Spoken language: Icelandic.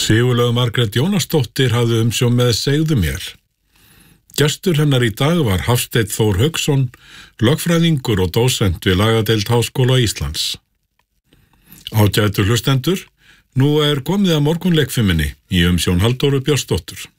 Sigurlaug Margrét Jónasdóttir hafði umsjón með Segðu mér. Gestur hennar í dag var Hafsteinn Þór Hauksson, lögfræðingur og dósent við lagadeild Háskóla Íslands. Ágætu hlustendur, nú er komið að morgunleikfiminni í umsjón Halldóru Björnsdóttur.